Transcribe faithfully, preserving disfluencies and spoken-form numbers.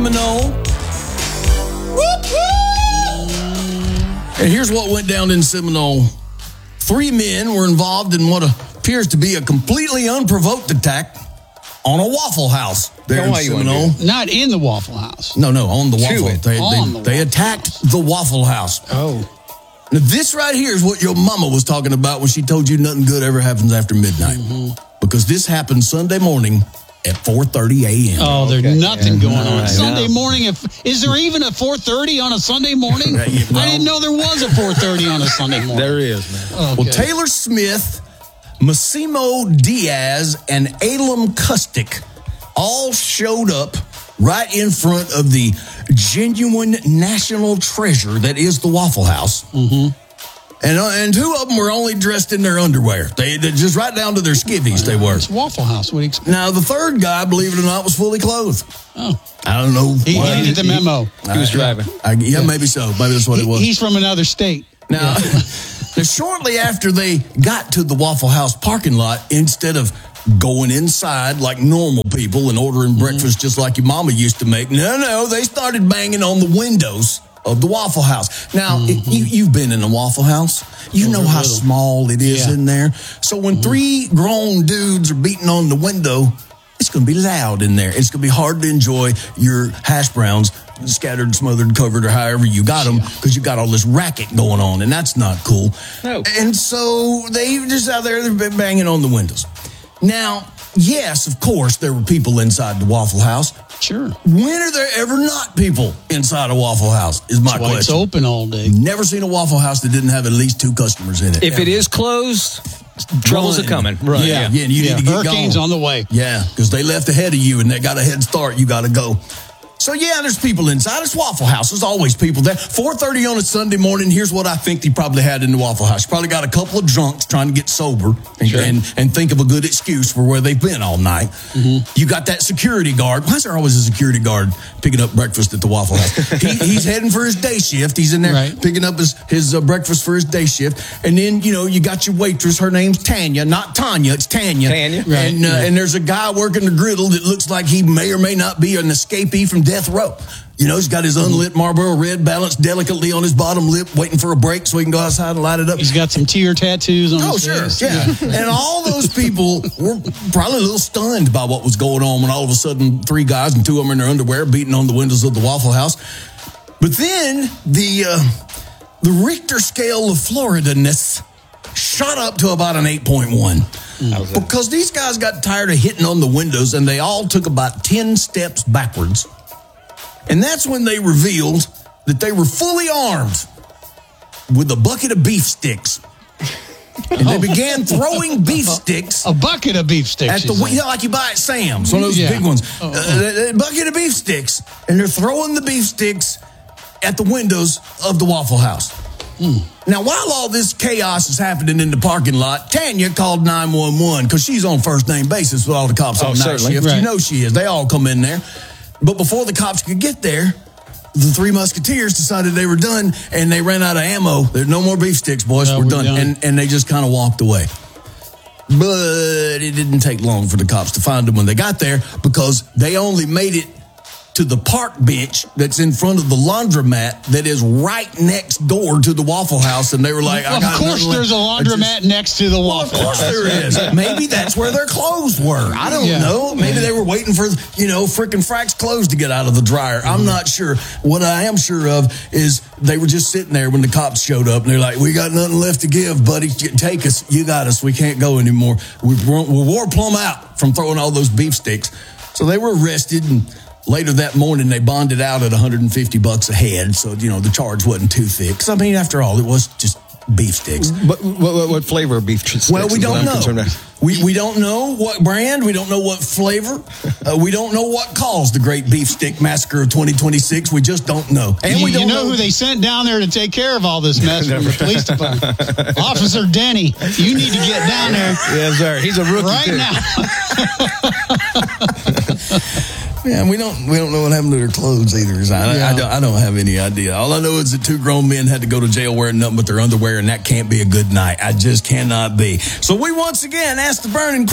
Seminole. And here's what went down in Seminole. Three men were involved in what appears to be a completely unprovoked attack on a Waffle House there in Seminole. Not in the Waffle House. No, no, on the Waffle House. They, on they, the they attacked the Waffle House. Oh. Now, this right here is what your mama was talking about when she told you nothing good ever happens after midnight. Mm-hmm. Because this happened Sunday morning at four thirty a.m. Oh, there's okay. nothing yeah. going on. Right. Sunday No. morning, if, is there even a four thirty on a Sunday morning? Right, yeah, no. I didn't know there was a four thirty on a Sunday morning. There is, man. Okay. Well, Taylor Smith, Massimo Diaz, and Alem Kustik all showed up right in front of the genuine national treasure that is the Waffle House. Mm-hmm. And uh, and two of them were only dressed in their underwear. They, they just right down to their skivvies they were. It's Waffle House. What do you expect? Now, the third guy, believe it or not, was fully clothed. Oh. I don't know. He, why. he did the memo. He was driving. I, yeah, yeah, maybe so. Maybe that's what He, it was. he's from another state. Now, now, shortly after they got to the Waffle House parking lot, instead of going inside like normal people and ordering mm-hmm. breakfast just like your mama used to make, no, no, they started banging on the windows of the Waffle House. Now, mm-hmm. it, you, you've been in a Waffle House. You know how small it is yeah. in there. So when mm-hmm. three grown dudes are beating on the window, it's going to be loud in there. It's going to be hard to enjoy your hash browns scattered, smothered, covered, or however you got them, because you got all this racket going on, and that's not cool. No. And so they just out there, they've been banging on the windows. Now, yes, of course, there were people inside the Waffle House. Sure. When are there ever not people inside a Waffle House, is my That's why question. It's open all day. Never seen a Waffle House that didn't have at least two customers in it. If ever. it is closed, troubles Run. are coming. Right. Yeah, yeah, and you yeah. need to get Hurricane's going. on the way. Yeah, because they left ahead of you and they got a head start. You got to go. So, yeah, there's people inside. It's Waffle House. There's always people there. four thirty on a Sunday morning, here's what I think they probably had in the Waffle House. You probably got a couple of drunks trying to get sober and, sure. and, and think of a good excuse for where they've been all night. Mm-hmm. You got that security guard. Why is there always a security guard picking up breakfast at the Waffle House? he, he's heading for his day shift. He's in there right. picking up his, his uh, breakfast for his day shift. And then, you know, you got your waitress. Her name's Tanya. Not Tanya. It's Tanya. Tanya. And, Right. uh, Yeah. and there's a guy working the griddle that looks like he may or may not be an escapee from death row. You know, he's got his unlit Marlboro Red balanced delicately on his bottom lip, waiting for a break so he can go outside and light it up. He's got some tear tattoos on Oh, his sure, face. yeah. And all those people were probably a little stunned by what was going on when all of a sudden three guys and two of them in their underwear beating on the windows of the Waffle House. But then the uh, the Richter scale of Florida-ness shot up to about an eight point one. Mm. Because these guys got tired of hitting on the windows and they all took about ten steps backwards. And that's when they revealed that they were fully armed with a bucket of beef sticks. And they began throwing beef sticks. A bucket of beef sticks. At the, you know, like you buy at Sam's, one of those Yeah. big ones. Oh, Uh, oh. a, a bucket of beef sticks. And they're throwing the beef sticks at the windows of the Waffle House. Mm. Now, while all this chaos is happening in the parking lot, Tanya called nine one one because she's on first name basis with all the cops Oh, on night certainly. shift. Right. You know she is. They all come in there. But before the cops could get there, the Three Musketeers decided they were done, and they ran out of ammo. There's no more beef sticks, boys. No, we're, we're done. done. And, and they just kind of walked away. But it didn't take long for the cops to find them when they got there because they only made it to the park bench that's in front of the laundromat that is right next door to the Waffle House. And they were like, I Well, got of course nothing there's a left. I laundromat just- next to the Well, of Waffle course House. there is. Maybe that's where their clothes were. I don't Yeah. know. Maybe they were waiting for, you know, frickin' Frack's clothes to get out of the dryer. Mm-hmm. I'm not sure. What I am sure of is they were just sitting there when the cops showed up and they're like, we got nothing left to give, buddy. Take us. You got us. We can't go anymore. We we wore plumb out from throwing all those beef sticks. So they were arrested, and later that morning, they bonded out at one hundred fifty bucks a head. So, you know, the charge wasn't too thick. 'Cause, I mean, after all, it was just beef sticks. What, what, what flavor of beef sticks? Well, we is what don't I'm know. concerned about. We we don't know what brand. We don't know what flavor. Uh, we don't know what caused the Great Beef Stick Massacre of twenty twenty-six. We just don't know. And you, we don't you know, who they sent down there to take care of all this mess from the police department? Officer Denny. You need to get down there Yes, sir. He's a rookie right too. now. Yeah, we don't we don't know what happened to their clothes either. I, Yeah. I, don't, I don't have any idea. All I know is that two grown men had to go to jail wearing nothing but their underwear, and that can't be a good night. I just cannot be. So we once again asked the burning question.